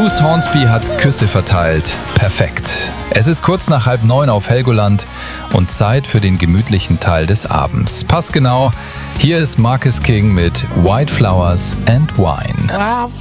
Bruce Hornsby hat Küsse verteilt. Perfekt. Es ist kurz nach 8:30 auf Helgoland und Zeit für den gemütlichen Teil des Abends. Passgenau. Hier ist Marcus King mit White Flowers and Wine.